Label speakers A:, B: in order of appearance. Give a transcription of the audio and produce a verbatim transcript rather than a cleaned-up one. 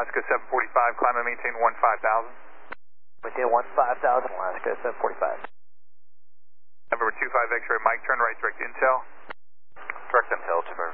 A: Alaska seven forty-five, climb and maintain one five thousand.
B: Maintain one five thousand, Alaska seven forty-five.
A: November two five X-ray, Mike, turn right, direct intel.
C: Direct intel, two